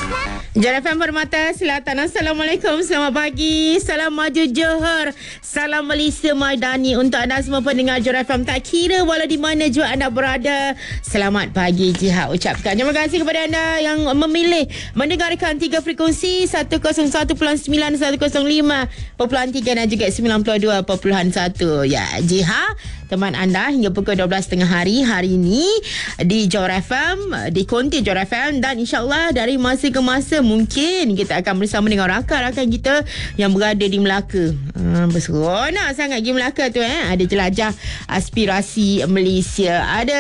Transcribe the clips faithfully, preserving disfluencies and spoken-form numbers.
Johor F M Permata Selatan. Assalamualaikum, selamat pagi. Salam maju Johor, salam Malaysia Madani untuk anda semua pendengar Johor F M. Tak kira walau di mana juga anda berada, selamat pagi Jihad ucapkan. Terima kasih kepada anda yang memilih mendengarkan tiga frekuensi seratus satu perpuluhan sembilan, seratus lima perpuluhan tiga dan juga sembilan puluh dua perpuluhan satu. Ya, Jihad teman anda hingga pukul dua belas tiga puluh hari hari ini di Johor F M, di konti Johor F M, dan insyaAllah dari masa ke masa mungkin kita akan bersama dengan rakan-rakan kita yang berada di Melaka. Ha, berseronok sangat pergi Melaka tu eh. Ada jelajah aspirasi Malaysia. Ada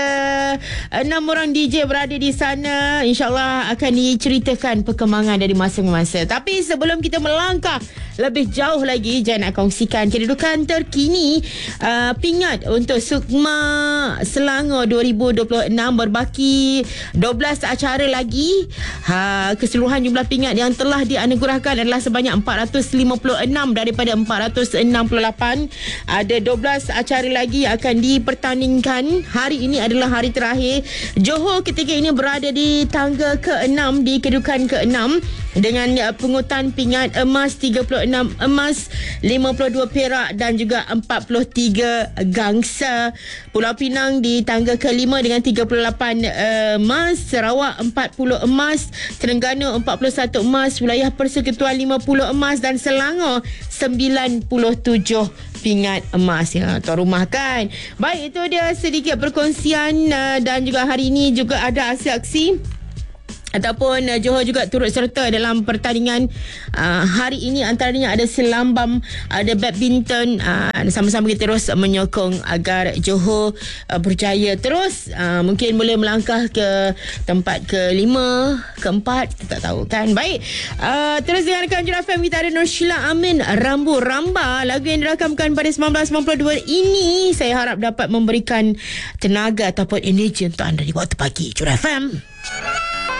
enam orang D J berada di sana. InsyaAllah akan diceritakan perkembangan dari masa ke masa. Tapi sebelum kita melangkah lebih jauh lagi, Jan nak kongsikan kedudukan terkini uh, pingat untuk Sukma Selangor dua ribu dua puluh enam. Berbaki dua belas acara lagi. Ha, keseluruhan jumlah pingat yang telah dianugerahkan adalah sebanyak empat ratus lima puluh enam daripada empat ratus enam puluh lapan. Ada dua belas acara lagi akan dipertandingkan. Hari ini adalah hari terakhir. Johor ketika ini berada di tangga keenam, di kedudukan keenam dengan pungutan pingat emas tiga puluh enam emas, lima puluh dua perak dan juga empat puluh tiga gangsa. Pulau Pinang di tangga kelima dengan tiga puluh lapan emas, Sarawak empat puluh emas, Terengganu empat puluh satu emas, Wilayah Persekutuan lima puluh emas dan Selangor sembilan puluh tujuh pingat emas. Ya, tuan rumah kan. Baik, itu dia sedikit perkongsian uh, dan juga hari ini juga ada aksi-aksi ataupun uh, Johor juga turut serta dalam pertandingan uh, hari ini. Antaranya ada selambam, ada badminton. Uh, sama-sama kita terus menyokong agar Johor uh, berjaya terus. Uh, mungkin boleh melangkah ke tempat kelima, keempat, kita tak tahu kan. Baik, uh, terus dengarkan Johor F M. Kita ada Nur Sheila Amin, Rambu Ramba. Lagu yang dirakamkan pada sembilan belas sembilan puluh dua ini saya harap dapat memberikan tenaga ataupun energi untuk anda di waktu pagi Johor F M.